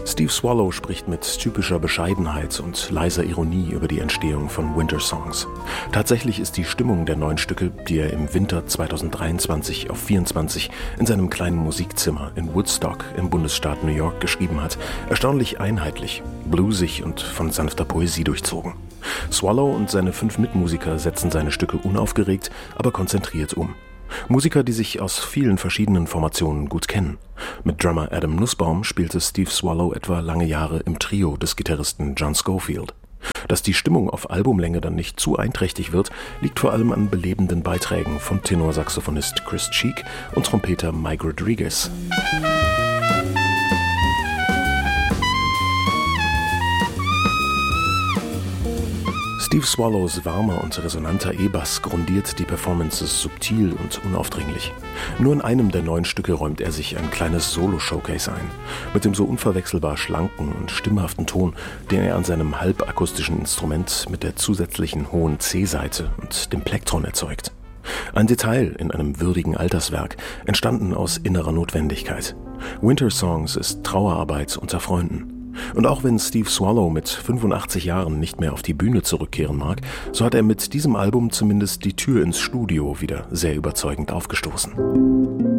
Steve Swallow spricht mit typischer Bescheidenheit und leiser Ironie über die Entstehung von Winter Songs. Tatsächlich ist die Stimmung der 9 Stücke, die er im Winter 2023 auf 24 in seinem kleinen Musikzimmer in Woodstock im Bundesstaat New York geschrieben hat, erstaunlich einheitlich, bluesig und von sanfter Poesie durchzogen. Swallow und seine 5 Mitmusiker setzen seine Stücke unaufgeregt, aber konzentriert um. Musiker, die sich aus vielen verschiedenen Formationen gut kennen. Mit Drummer Adam Nussbaum spielte Steve Swallow etwa lange Jahre im Trio des Gitarristen John Scofield. Dass die Stimmung auf Albumlänge dann nicht zu einträchtig wird, liegt vor allem an belebenden Beiträgen von Tenorsaxophonist Chris Cheek und Trompeter Mike Rodriguez. Steve Swallows warmer und resonanter E-Bass grundiert die Performances subtil und unaufdringlich. Nur in einem der 9 Stücke räumt er sich ein kleines Solo-Showcase ein, mit dem so unverwechselbar schlanken und stimmhaften Ton, den er an seinem halbakustischen Instrument mit der zusätzlichen hohen C-Saite und dem Plektron erzeugt. Ein Detail in einem würdigen Alterswerk, entstanden aus innerer Notwendigkeit. Winter Songs ist Trauerarbeit unter Freunden. Und auch wenn Steve Swallow mit 85 Jahren nicht mehr auf die Bühne zurückkehren mag, so hat er mit diesem Album zumindest die Tür ins Studio wieder sehr überzeugend aufgestoßen.